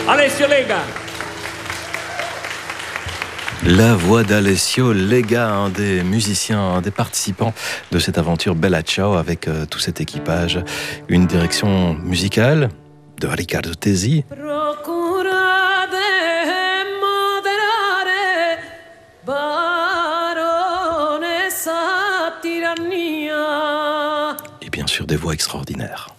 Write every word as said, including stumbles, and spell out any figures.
Alessio Lega. La voix d'Alessio Lega, un des musiciens, un des participants de cette aventure Bella Ciao avec euh, tout cet équipage. Une direction musicale de Riccardo Tesi. Et bien sûr des voix extraordinaires.